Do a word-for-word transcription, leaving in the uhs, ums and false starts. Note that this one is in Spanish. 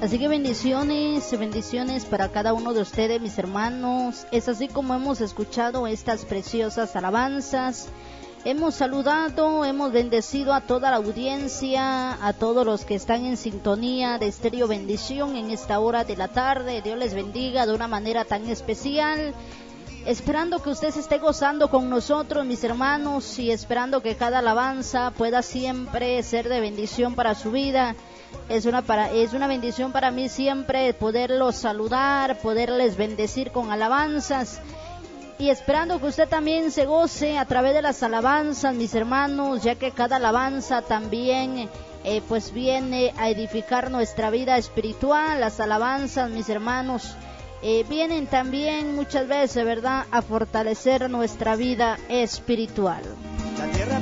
Así que bendiciones, bendiciones para cada uno de ustedes, mis hermanos. Es así como hemos escuchado estas preciosas alabanzas. Hemos saludado, hemos bendecido a toda la audiencia, a todos los que están en sintonía de Estéreo Bendición en esta hora de la tarde. Dios les bendiga de una manera tan especial. Esperando que usted se esté gozando con nosotros, mis hermanos, y esperando que cada alabanza pueda siempre ser de bendición para su vida. Es una, para, es una bendición para mí siempre poderlos saludar, poderles bendecir con alabanzas. Y esperando que usted también se goce a través de las alabanzas, mis hermanos, ya que cada alabanza también eh, pues viene a edificar nuestra vida espiritual. Las alabanzas, mis hermanos, eh, vienen también muchas veces, ¿verdad?, a fortalecer nuestra vida espiritual. La tierra